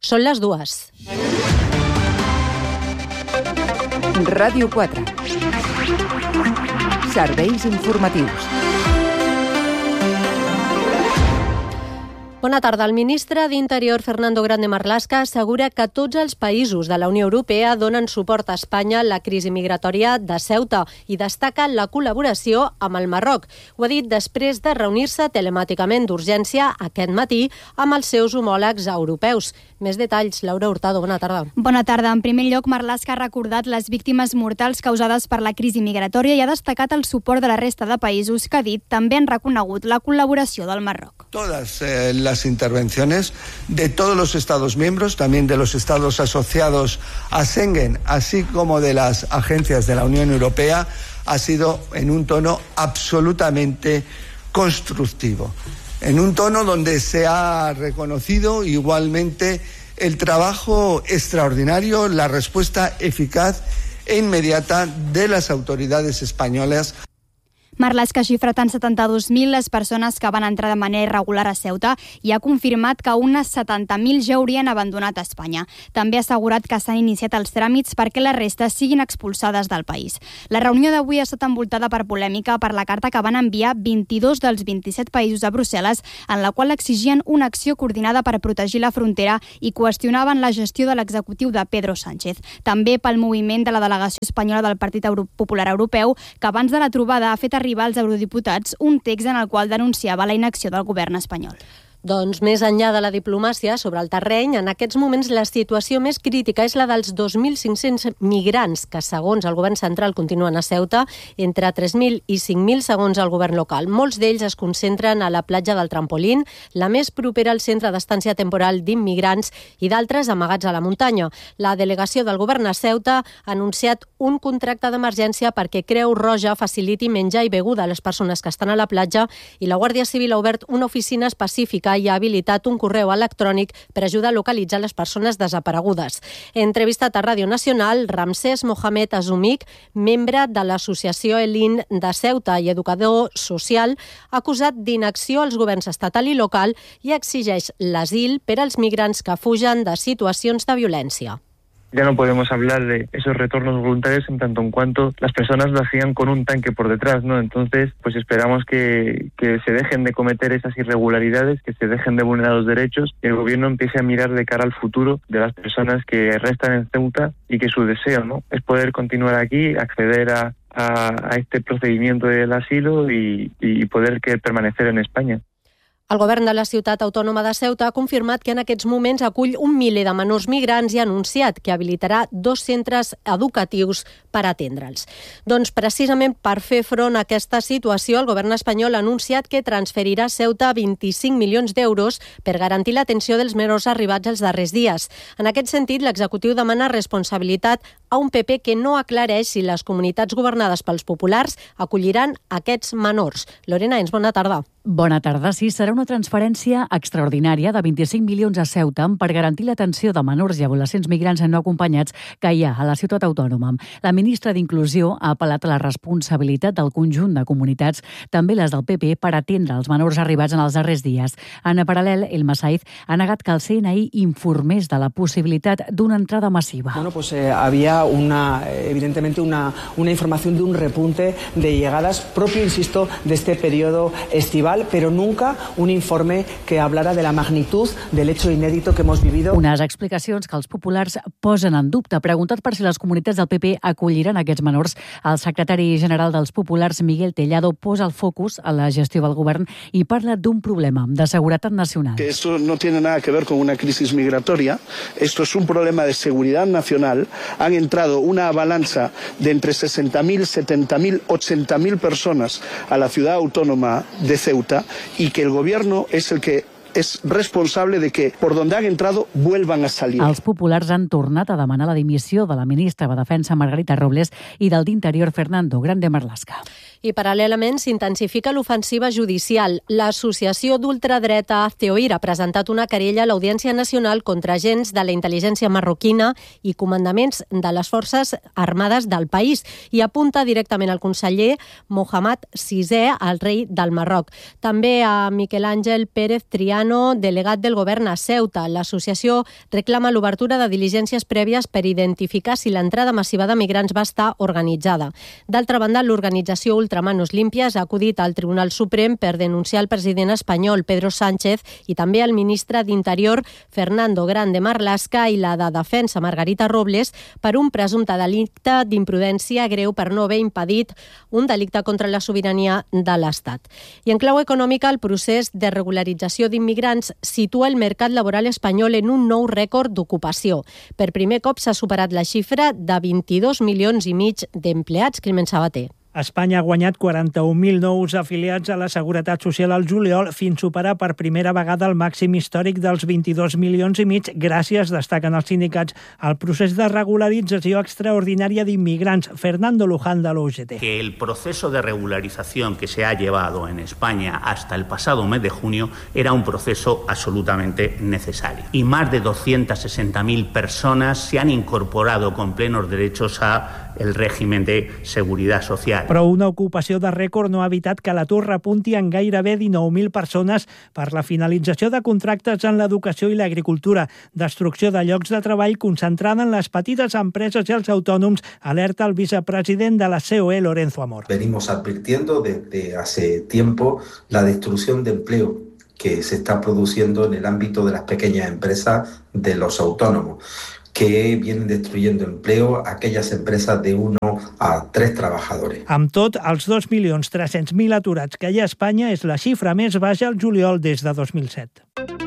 Són les 2. Ràdio 4. Serveis informatius. Bona tarda. El ministre d'Interior, Fernando Grande Marlaska, assegura que tots els països de la Unió Europea donen suport a Espanya en la crisi migratòria de Ceuta i destaca la col·laboració amb el Marroc. Ho ha dit després de reunir-se telemàticament d'urgència aquest matí amb els seus homòlegs europeus. Més detalls, Laura Hurtado, bona tarda. Bona tarda. En primer lloc, Marlaska ha recordat les víctimes mortals causades per la crisi migratòria i ha destacat el suport de la resta de països que, ha dit, també han reconegut la col·laboració del Marroc. Todas las intervenciones de todos los Estados miembros, también de los Estados asociados a Schengen, así como de las agencias de la Unión Europea, ha sido en un tono absolutamente constructivo, en un tono donde se ha reconocido igualmente el trabajo extraordinario, la respuesta eficaz e inmediata de las autoridades españolas. Marlaska ha xifrat en 72.000 les persones que van entrar de manera irregular a Ceuta i ha confirmat que unes 70.000 ja haurien abandonat Espanya. També ha assegurat que s'han iniciat els tràmits perquè les restes siguin expulsades del país. La reunió d'avui ha estat envoltada per polèmica per la carta que van enviar 22 dels 27 països a Brussel·les, en la qual exigien una acció coordinada per protegir la frontera i qüestionaven la gestió de l'executiu de Pedro Sánchez. També pel moviment de la delegació espanyola del Partit Popular Europeu, que abans de la trobada ha fet arribar als eurodiputats un text en el qual denunciava la inacció del govern espanyol. Doncs més enllà de la diplomàcia sobre el terreny, en aquests moments la situació més crítica és la dels 2.500 migrants que, segons el govern central, continuen a Ceuta, entre 3.000 i 5.000 segons el govern local. Molts d'ells es concentren a la platja del Trampolín, la més propera al centre d'estància temporal d'immigrants, i d'altres amagats a la muntanya. La delegació del govern a Ceuta ha anunciat un contracte d'emergència perquè Creu Roja faciliti menjar i beguda a les persones que estan a la platja, i la Guàrdia Civil ha obert una oficina específica i ha habilitat un correu electrònic per ajudar a localitzar les persones desaparegudes. Entrevistat a Ràdio Nacional, Ramsès Mohamed Azumik, membre de l'associació Elin de Ceuta i educador social, ha acusat d'inacció als governs estatal i local i exigeix l'asil per als migrants que fugen de situacions de violència. Ya no podemos hablar de esos retornos voluntarios en tanto en cuanto las personas lo hacían con un tanque por detrás, ¿no? Entonces, pues esperamos que se dejen de cometer esas irregularidades, que se dejen de vulnerar los derechos, que el gobierno empiece a mirar de cara al futuro de las personas que restan en Ceuta y que su deseo, ¿no?, es poder continuar aquí, acceder a este procedimiento del asilo y poder permanecer en España. El govern de la ciutat autònoma de Ceuta ha confirmat que en aquests moments acull 1 miler de menors migrants i ha anunciat que habilitarà 2 centres educatius per atendre'ls. Doncs precisament per fer front a aquesta situació, el govern espanyol ha anunciat que transferirà a Ceuta 25 milions d'euros per garantir l'atenció dels menors arribats els darrers dies. En aquest sentit, l'executiu demana responsabilitat a un PP que no aclareix si les comunitats governades pels populars acolliran aquests menors. Lorena Ens, bona tarda. Bona tarda. Sí, serà una transferència extraordinària de 25 milions a Ceuta per garantir l'atenció de menors i adolescents migrants no acompanyats que hi ha a la ciutat autònoma. La ministra d'Inclusió ha apel·lat a la responsabilitat del conjunt de comunitats, també les del PP, per atendre els menors arribats en els darrers dies. En paral·lel, el Massaid ha negat que el CNI informés de la possibilitat d'una entrada massiva. Bueno, pues había evidentemente una información de un repunte de llegadas propio, insisto, de este periodo estival, pero nunca un informe que hablara de la magnitud del hecho inédito que hemos vivido. Unes explicacions que els populars posen en dubte. Preguntat per si les comunitats del PP acolliran aquests menors, el secretari general dels populars, Miguel Tellado, posa el focus a la gestió del govern i parla d'un problema de seguretat nacional. Que esto no tiene nada que ver con una crisis migratoria, esto es un problema de seguridad nacional. Han entrado una avalancha de entre 60.000, 70.000, 80.000 personas a la ciudad autónoma de Ceuta, y que el gobierno es el que és responsable de que, por donde han entrado, vuelvan a salir. Els populars han tornat a demanar la dimissió de la ministra de Defensa, Margarita Robles, i del d'Interior, Fernando Grande Marlaska. I paral·lelament s'intensifica l'ofensiva judicial. L'Associació d'Ultradreta Azteoir ha presentat una querella a l'Audiència Nacional contra agents de la intel·ligència marroquina i comandaments de les forces armades del país i apunta directament al conseller Mohamed VI, el rei del Marroc. També a Miquel Àngel Pérez Triano, delegat del govern a Ceuta. L'associació reclama l'obertura de diligències prèvies per identificar si l'entrada massiva de migrants va estar organitzada. D'altra banda, l'organització Ultramanos Limpias ha acudit al Tribunal Suprem per denunciar el president espanyol Pedro Sánchez i també el ministre d'Interior Fernando Grande Marlaska i la de Defensa Margarita Robles per un presumpte delicte d'imprudència greu per no haver impedit un delicte contra la sobirania de l'Estat. I en clau econòmica, el procés de regularització d'immigrants situa el mercat laboral espanyol en un nou rècord d'ocupació. Per primer cop s'ha superat la xifra de 22 milions i mig d'empleats. Climent Sabater. Espanya ha guanyat 41.000 nous afiliats a la Seguretat Social al juliol fins superar per primera vegada el màxim històric dels 22 milions i mig gràcies, destaquen els sindicats, al procés de regularització extraordinària d'immigrants. Fernando Luján de l'UGT. Que el proceso de regularización que se ha llevado en España hasta el pasado mes de junio era un proceso absolutamente necesario. Y más de 260.000 personas se han incorporado con plenos derechos a el régimen de seguridad social. Però una ocupació de rècord no ha evitat que l'atur repunti en gairebé 19.000 persones per la finalització de contractes en l'educació i l'agricultura, destrucció de llocs de treball concentrada en les petites empreses i els autònoms, alerta el vicepresident de la COE, Lorenzo Amor. Venimos advirtiendo desde hace tiempo la destrucción de empleo que se está produciendo en el ámbito de las pequeñas empresas, de los autónomos, que vienen destruyendo empleo a aquelles empreses de 1 a 3 trabajadores. Amb tot, els 2.300.000 aturats que hi ha a Espanya és la xifra més baixa al juliol des de 2007.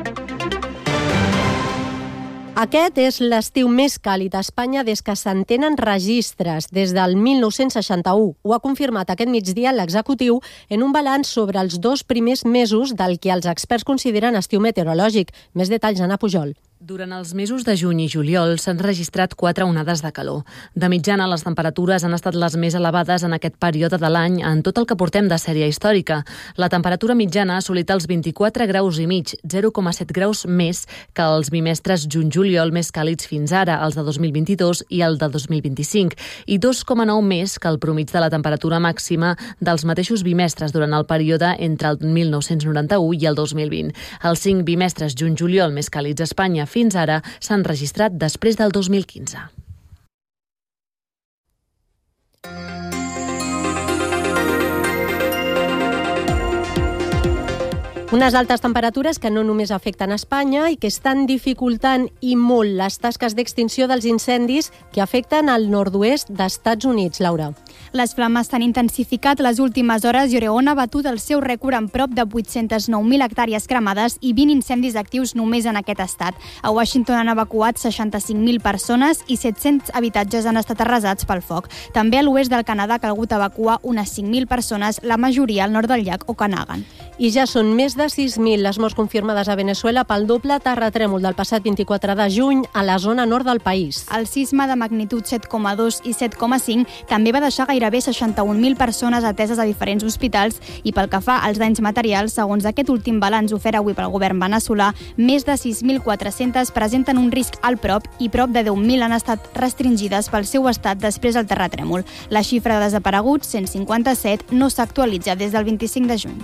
Aquest és l'estiu més càlid a Espanya des que se'n tenen registres, des del 1961. Ho ha confirmat aquest migdia l'executiu en un balanç sobre els 2 primers mesos del que els experts consideren estiu meteorològic. Més detalls, Anna Pujol. Durant els mesos de juny i juliol s'han registrat 4 onades de calor. De mitjana, les temperatures han estat les més elevades en aquest període de l'any en tot el que portem de sèrie històrica. La temperatura mitjana ha assolit els 24 graus i mig, 0,7 graus més que els bimestres juny-juliol més càlids fins ara, els de 2022 i el de 2025, i 2,9 més que el promig de la temperatura màxima dels mateixos bimestres durant el període entre el 1991 i el 2020. Els 5 bimestres juny-juliol més càlids a Espanya fins ara s'han registrat després del 2015. Unes altes temperatures que no només afecten Espanya i que estan dificultant i molt les tasques d'extinció dels incendis que afecten al nord-oest d'Estats Units, Laura. Les flames s'han intensificat les últimes hores i Oregon ha batut el seu rècord amb prop de 809.000 hectàrees cremades i 20 incendis actius només en aquest estat. A Washington han evacuat 65.000 persones i 700 habitatges han estat arrasats pel foc. També a l'oest del Canadà ha calgut evacuar unes 5.000 persones, la majoria al nord del llac Okanagan. I ja són més de 6.000 les morts confirmades a Venezuela pel doble terratrèmol del passat 24 de juny a la zona nord del país. El sisme de magnitud 7,2 i 7,5 també va deixar gairebé 61.000 persones ateses a diferents hospitals i pel que fa als danys materials, segons aquest últim balanç ofert avui pel govern veneçolà, més de 6.400 presenten un risc alt prop i prop de 10.000 han estat restringides pel seu estat després del terratrèmol. La xifra de desapareguts, 157, no s'ha actualitzat des del 25 de juny.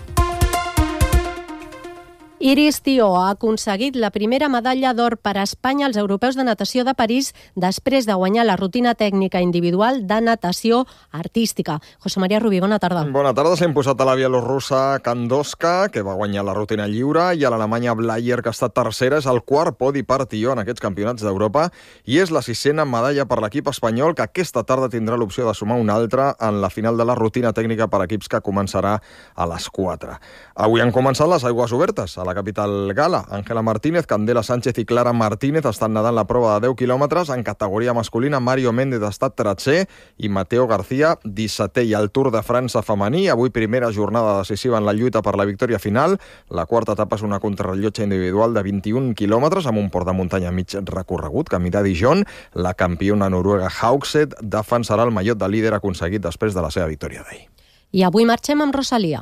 Iris Tió ha aconseguit la primera medalla d'or per a Espanya als Europeus de Natació de París després de guanyar la rutina tècnica individual de natació artística. José María Rubí, bona tarda. Bona tarda. S'ha imposat a la bielorrussa Kandoska, que va guanyar la rutina lliure, i a l'Alemanya Blayer, que ha estat tercera. És el quart podi per Tió en aquests campionats d'Europa i és la 6a medalla per l'equip espanyol, que aquesta tarda tindrà l'opció de sumar una altra en la final de la rutina tècnica per equips, que començarà a les 4. Avui han començat les aigües obertes a la capital gala. Ángela Martínez, Candela Sánchez i Clara Martínez estan nedant la prova de 10 quilòmetres. En categoria masculina, Mario Méndez ha estat 13è i Mateo García 17è. I el Tour de França femení, avui primera jornada decisiva en la lluita per la victòria final. La quarta etapa és una contrarellotge individual de 21 quilòmetres amb un port de muntanya mig recorregut, camí de Dijon. La campiona noruega Haugset defensarà el mallot de líder aconseguit després de la seva victòria d'ahir. I avui marxem amb Rosalía.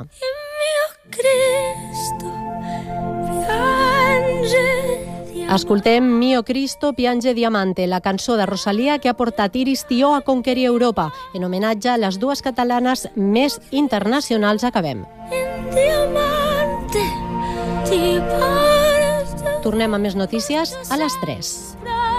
Escoltem Mio Cristo piange diamante, la cançó de Rosalía que ha portat Iris Tió a conquerir Europa. En homenatge a les dues catalanes més internacionals acabem. Tornem a més notícies a les 3.